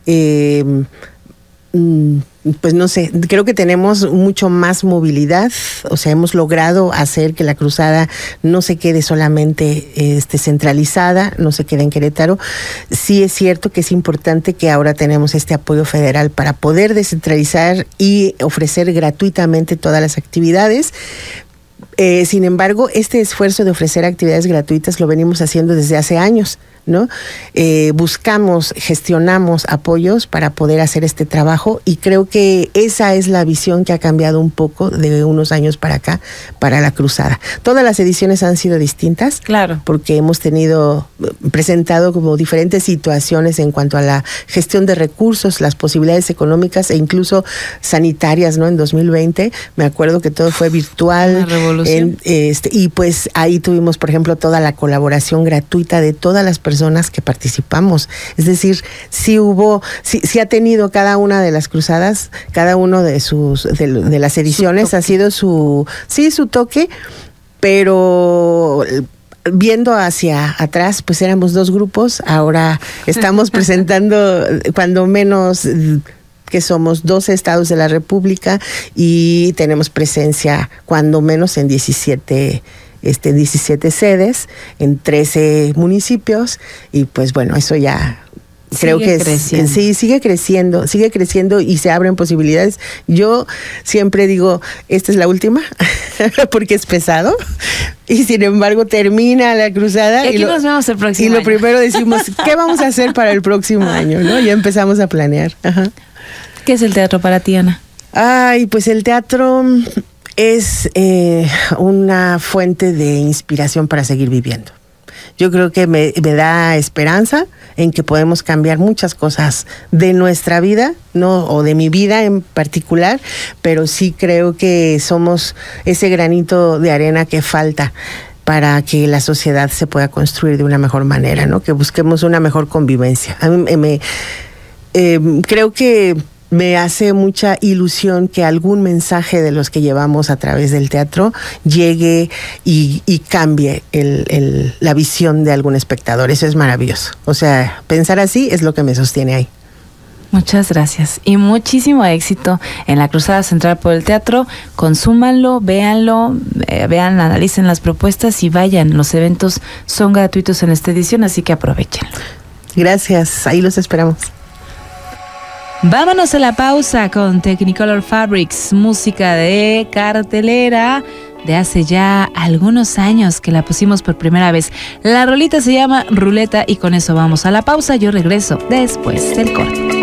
pues no sé, creo que tenemos mucho más movilidad, o sea, hemos logrado hacer que la cruzada no se quede solamente centralizada, no se quede en Querétaro. Sí es cierto que es importante que ahora tenemos este apoyo federal para poder descentralizar y ofrecer gratuitamente todas las actividades. Sin embargo, este esfuerzo de ofrecer actividades gratuitas lo venimos haciendo desde hace años, ¿no? Buscamos, gestionamos apoyos para poder hacer este trabajo y creo que esa es la visión que ha cambiado un poco de unos años para acá para la cruzada. Todas las ediciones han sido distintas, claro, porque hemos presentado como diferentes situaciones en cuanto a la gestión de recursos, las posibilidades económicas e incluso sanitarias, ¿no? En 2020 me acuerdo que todo fue virtual. Una revolución. Y pues ahí tuvimos, por ejemplo, toda la colaboración gratuita de todas las personas que participamos. Es decir, sí ha tenido cada una de las cruzadas, cada uno de de las ediciones ha sido su toque, pero viendo hacia atrás, pues éramos 2 grupos, ahora estamos presentando cuando menos que somos 12 estados de la República y tenemos presencia cuando menos en 17 sedes, en 13 municipios y pues bueno, eso ya creo que sigue creciendo y se abren posibilidades. Yo siempre digo, esta es la última, porque es pesado, y sin embargo termina la cruzada y aquí nos vemos el próximo año. Lo primero decimos, ¿qué vamos a hacer para el próximo año? ¿No? Ya empezamos a planear. Ajá. ¿Qué es el teatro para ti, Ana? Ay, pues el teatro es una fuente de inspiración para seguir viviendo. Yo creo que me da esperanza en que podemos cambiar muchas cosas de nuestra vida, no, o de mi vida en particular, pero sí creo que somos ese granito de arena que falta para que la sociedad se pueda construir de una mejor manera, ¿no? Que busquemos una mejor convivencia. A mí creo que me hace mucha ilusión que algún mensaje de los que llevamos a través del teatro llegue y cambie la visión de algún espectador. Eso es maravilloso. O sea, pensar así es lo que me sostiene ahí. Muchas gracias y muchísimo éxito en la Cruzada Central por el Teatro. Consúmanlo, véanlo, analicen las propuestas y vayan. Los eventos son gratuitos en esta edición, así que aprovechenlo. Gracias, ahí los esperamos. Vámonos a la pausa con Technicolor Fabrics, música de cartelera de hace ya algunos años que la pusimos por primera vez. La rolita se llama Ruleta y con eso vamos a la pausa. Yo regreso después del corte.